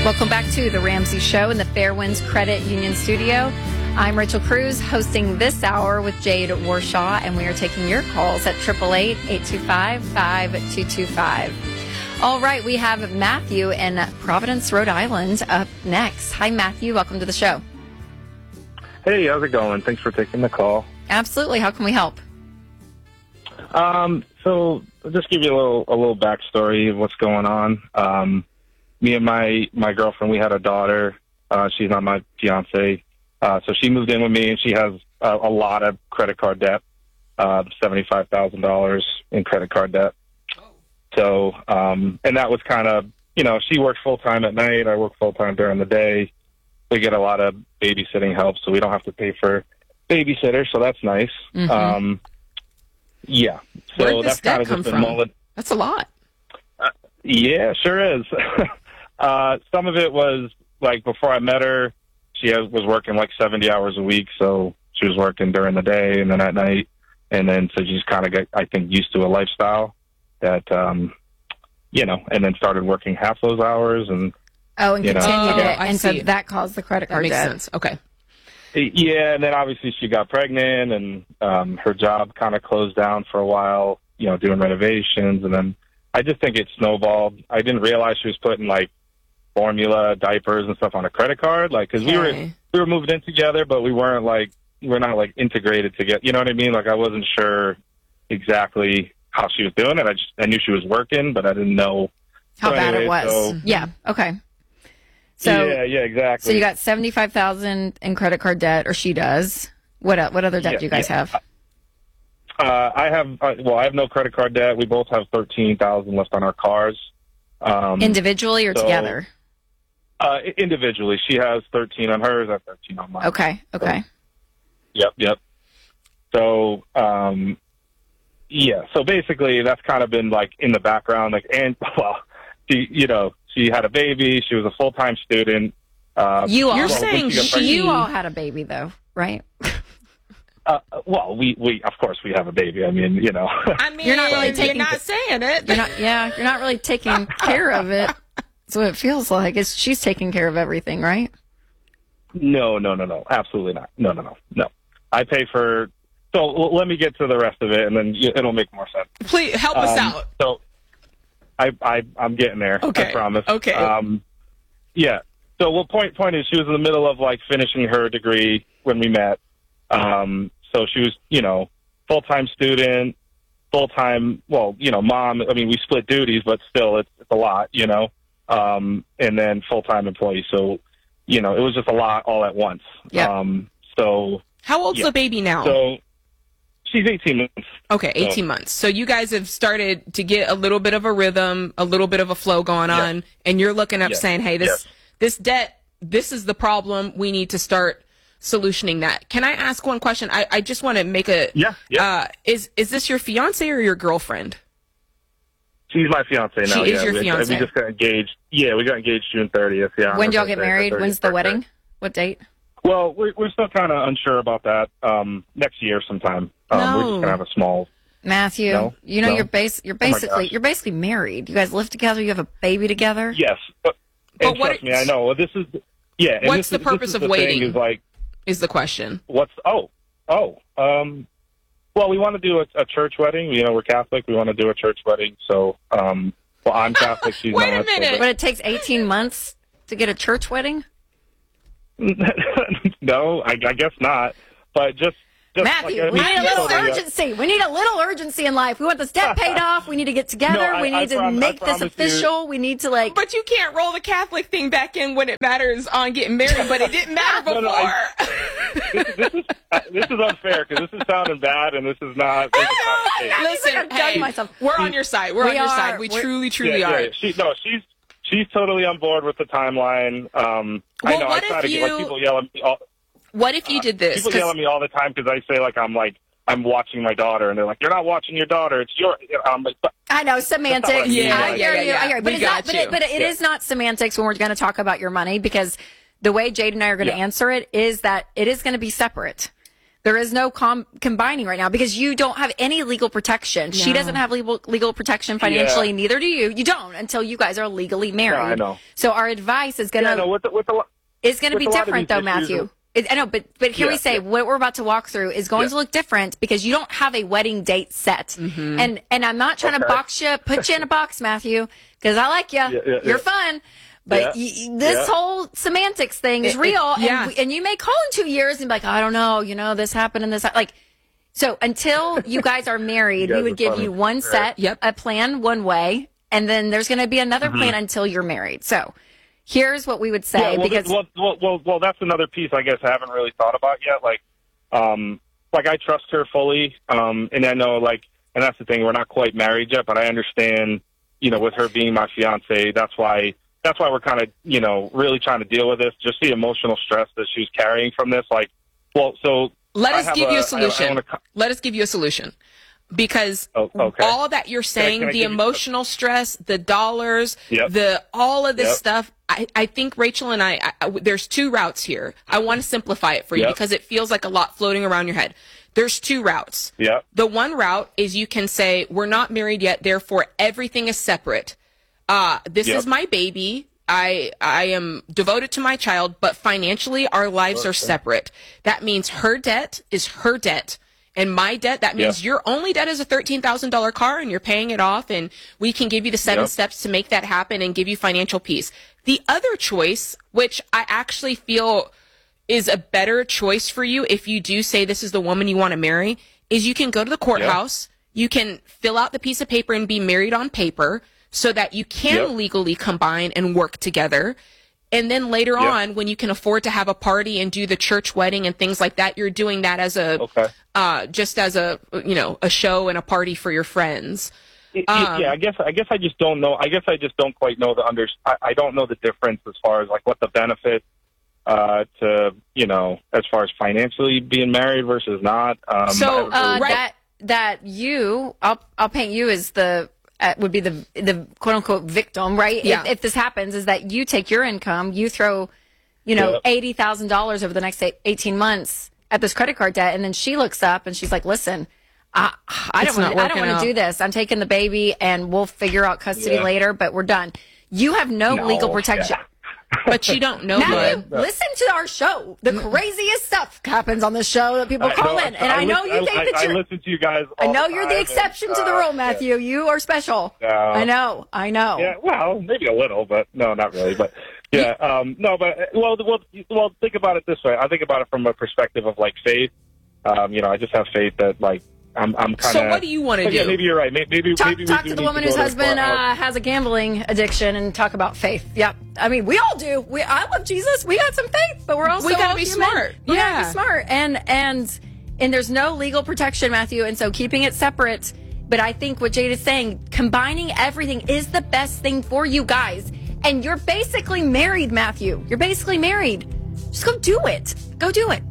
Welcome back to The Ramsey Show in the Fairwinds Credit Union Studio. I'm Rachel Cruz, hosting this hour with Jade Warshaw, and we are taking your calls at 888-825-5225. All right, we have Matthew in Providence, Rhode Island up next. Hi, Matthew. Welcome to the show. Hey, how's it going? Thanks for taking the call. Absolutely. How can we help? So I'll just give you a little backstory of what's going on. Me and my girlfriend, we had a daughter. She's not my fiance. So she moved in with me, and she has a lot of credit card debt, $75,000 in credit card debt. So, and that was kind of, she works full-time at night. I work full-time during the day. We get a lot of babysitting help, so we don't have to pay for babysitters, so that's nice. Mm-hmm. Yeah. So Where did this that's kind debt of come just from? That's a lot. Yeah, sure is. Some of it was, like, before I met her, she was working like 70 hours a week, so she was working during the day and then at night. And then so she just kind of got, I think, used to a lifestyle that, and then started working half those hours. And continued it. I And so see. that caused the credit That card makes debt. sense. Okay. Yeah, and then obviously she got pregnant, and her job kind of closed down for a while, doing renovations. And then I just think it snowballed. I didn't realize she was putting, like, formula, diapers, and stuff on a credit card, like, because we were moving in together, but we're not like integrated together. You know what I mean? Like, I wasn't sure exactly how she was doing it. I knew she was working, but I didn't know How So bad it anyway, was. so- Yeah. Okay. So yeah, exactly. So you got $75,000 in credit card debt, or she does. What other debt do you guys have? I have no credit card debt. We both have $13,000 left on our cars. Individually or so- together? Individually, she has 13 on hers. I have 13 on mine. Okay. Yep. So, so basically that's kind of been like in the background, like, and she had a baby. She was a full-time student. You all had a baby though, right? We of course we have a baby. I mean, You're not really you're not saying it. You're not really taking care of it. That's what it feels like. She's taking care of everything, right? No, absolutely not. No. I pay for. So let me get to the rest of it, and then it'll make more sense. Please help us out. So I'm getting there. Okay. I promise. Okay. Yeah. So point is, she was in the middle of like finishing her degree when we met. So she was, full-time student, full-time. Well, mom. I mean, we split duties, but still, it's a lot. And then full-time employee. So, it was just a lot all at once. Yeah. So How old's the baby now? So she's 18 months. Okay, 18 months. So you guys have started to get a little bit of a rhythm, a little bit of a flow going on, and you're looking up saying, hey, this debt, this is the problem. We need to start solutioning that. Can I ask one question? I just want to make a... Yeah. Is this your fiance or your girlfriend? She's my fiance now. She is your fiance. We just got engaged. Yeah, we got engaged June 30th. Yeah. When did y'all get married? When's the wedding? What date? Well, we're still kind of unsure about that. Next year sometime. We're just gonna have a small. Matthew, No? you're basically married. You guys live together. You have a baby together. Yes, but trust me, I know. Well, this is And what's the purpose of waiting? Is the question. Well, we want to do a church wedding. We're Catholic. We want to do a church wedding. So, I'm Catholic. She's Wait not. a minute. But it takes 18 months to get a church wedding? No, I guess not. But just Matthew, we need a little urgency. We need a little urgency in life. We want this debt paid off. We need to get together. No, we need to make this official. We need to But you can't roll the Catholic thing back in when it matters on getting married, but it didn't matter before. This is unfair because this is sounding bad and this is not. Listen, I'm judging myself. we're on your side. We're on your side. We truly are. Yeah. She's totally on board with the timeline. I know. I try to get people yell at me. What if you did this? People yell at me all the time because I say I'm watching my daughter, and they're like, "You're not watching your daughter. It's your." I know semantics. Yeah, I hear you. But it is not semantics when we're going to talk about your money, because the way Jade and I are going to answer it is that it is going to be separate. There is no combining right now because you don't have any legal protection. No. She doesn't have legal protection financially. Neither do you. You don't until you guys are legally married. I know. So our advice is going to be different, though, Matthew. I know, but here we say what we're about to walk through is going to look different because you don't have a wedding date set. Mm-hmm. And I'm not trying to put you in a box, Matthew, because I like you. You're fun. But this whole semantics thing is real. And you may call in 2 years and be like, I don't know, this happened and this. So until you guys are married, we would give you one set, a plan one way, and then there's going to be another plan until you're married. So here's what we would say. Well, that's another piece I guess I haven't really thought about yet. Like I trust her fully. And I know and that's the thing, we're not quite married yet, but I understand, with her being my fiance, that's why we're kind of, really trying to deal with this, just the emotional stress that she's carrying from this. Let us give you a solution. Let us give you a solution. Because all that you're saying, the emotional stress, the dollars, all of this stuff, I think Rachel and I, there's two routes here. I want to simplify it for you because it feels like a lot floating around your head. There's two routes. The one route is you can say, we're not married yet, therefore everything is separate. This is my baby. I am devoted to my child, but financially our lives are separate. That means her debt is her debt. And my debt, that means your only debt is a $13,000 car and you're paying it off, and we can give you the 7 steps to make that happen and give you financial peace. The other choice, which I actually feel is a better choice for you if you do say this is the woman you want to marry, is you can go to the courthouse, you can fill out the piece of paper and be married on paper so that you can legally combine and work together. And then later on, when you can afford to have a party and do the church wedding and things like that, you're doing that as just as a show and a party for your friends. I guess I just don't know. I guess I just don't quite know I don't know the difference as far as what the benefit to as far as financially being married versus not. I'll paint you as would be the quote unquote victim, right? If this happens, is that you take your income, you throw, $80,000 over the next 18 months at this credit card debt, and then she looks up and she's like, "Listen, I don't want to do this. I'm taking the baby, and we'll figure out custody later, but we're done." You have no legal protection. But you don't know, Matthew, listen to our show. The craziest stuff happens on the show that people call in. And I know you think that I listen to you guys I know you're the exception to the rule, Matthew. You are special. I know. Yeah, well, maybe a little, but no, not really. But well, think about it this way. I think about it from a perspective of faith. I just have faith that I'm kind of. So what do you want to do? Yeah, maybe you're right. Maybe talk to the woman whose husband has a gambling addiction and talk about faith. Yep. I mean, we all do. I love Jesus. We got some faith, but we're also gotta be smart. We gotta be smart. And there's no legal protection, Matthew. And so keeping it separate. But I think what Jade is saying, combining everything is the best thing for you guys. And you're basically married, Matthew. You're basically married. Just go do it. Go do it.